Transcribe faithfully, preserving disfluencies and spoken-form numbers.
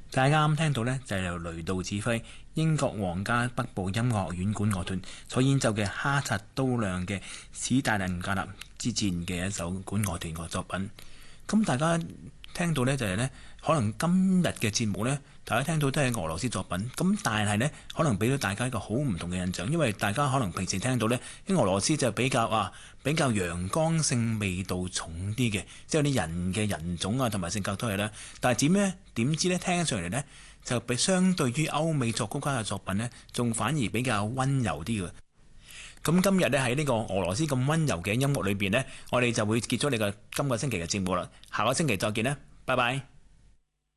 大家啱啱聽到呢，就係由雷道指揮英國皇家北部音樂學院管樂團所演奏嘅哈察都亮嘅史大林格勒之戰嘅一首管樂團嘅作品。咁大家聽到呢，就係呢，可能今日嘅節目呢，大家聽到都係俄羅斯作品。咁但係呢，可能俾到大家一個好唔同嘅印象，因為大家可能平時聽到呢，啲俄羅斯就比較啊比較陽光性味道重啲嘅，即係啲人嘅人種啊同埋性格都係啦。但係點呢？點知呢？聽上嚟呢，就比相對於歐美作曲家嘅作品呢，仲反而比較溫柔啲嘅。咁今日呢，喺呢個俄羅斯咁溫柔嘅音樂裏邊呢，我哋就會結束你個今個星期嘅節目啦。下個星期再見啦，拜拜。